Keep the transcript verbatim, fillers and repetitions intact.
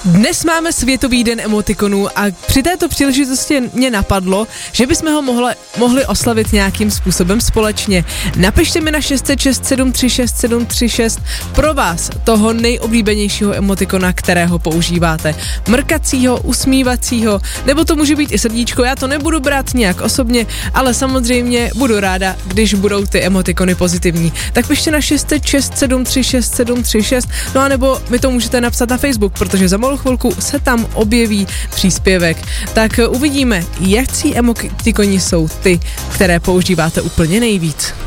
Dnes máme Světový den emotikonů a při této příležitosti mě napadlo, že bychom ho mohli, mohli oslavit nějakým způsobem společně. Napište mi na šest set šest sedm tři šest sedm tři šest pro vás toho nejoblíbenějšího emotikona, kterého používáte. Mrkacího, usmívacího, nebo to může být i srdíčko, já to nebudu brát nějak osobně, ale samozřejmě budu ráda, když budou ty emotikony pozitivní. Tak pište na šest set šest sedm tři šest sedm tři šest, no a nebo mi to můžete napsat na Facebook, protože za malou chvilku se tam objeví příspěvek. Tak uvidíme, jakcí emotikoni jsou ty, které používáte úplně nejvíc.